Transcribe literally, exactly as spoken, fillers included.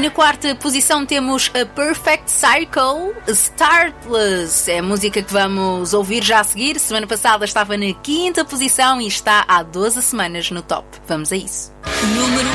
na quarta posição temos a Perfect Cycle, Startless. É a música que vamos ouvir já a seguir. Semana passada estava na quinta posição e está há doze semanas no top. Vamos a isso. Número